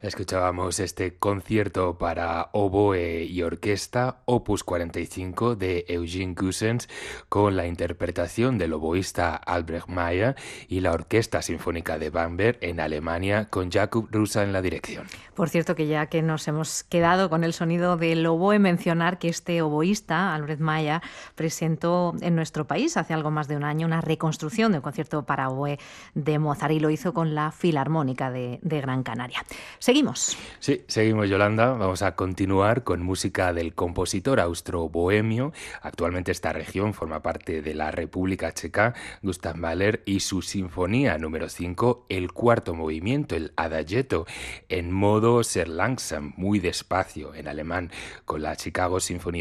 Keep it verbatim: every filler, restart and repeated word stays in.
Escuchábamos este concierto para oboe y orquesta, opus cuarenta y cinco de Eugene Cousins, con la interpretación del oboísta Albrecht Meyer y la Orquesta Sinfónica de Bamberg en Alemania, con Jakub Rusa en la dirección. Por cierto, que ya que nos hemos quedado con el sonido del oboe, mencionar que este oboísta, Albrecht Meyer, presentó en nuestro país hace algo más de un año una reconstrucción de un concierto para oboe de Mozart y lo hizo con la Filarmónica de, de Gran Canaria. Seguimos. Sí, seguimos, Yolanda. Vamos a continuar con música del compositor austro-bohemio. Actualmente esta región forma parte de la República Checa, Gustav Mahler, y su sinfonía número cinco, el cuarto movimiento, el Adagietto, en modo sehr langsam, muy despacio, en alemán, con la Chicago Symphony